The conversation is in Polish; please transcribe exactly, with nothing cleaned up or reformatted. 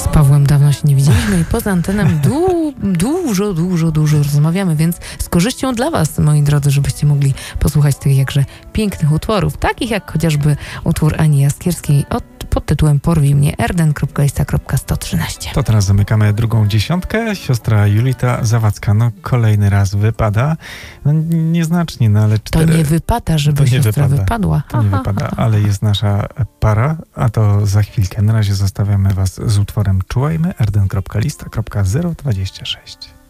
Z Pawłem dawno się nie widzieliśmy i poza antenem du- dużo, dużo, dużo rozmawiamy, więc z korzyścią dla was, moi drodzy, żebyście mogli posłuchać tych jakże pięknych utworów, takich jak chociażby utwór Ani Jaskierskiej od, pod tytułem Porwij mnie, erden kropka lista kropka sto trzynaście. To teraz zamykamy drugą dziesiątkę. Siostra Julita Zawadzka, no kolejny raz wypada. No nieznacznie, no ale cztery... To nie wypada, żeby To nie siostra wypada. wypadła. To nie Aha, wypada, aha. ale jest nasza para, a to za chwilkę. Na razie zostawiamy was z utworem Czułajmy, erden kropka lista kropka zero dwadzieścia sześć.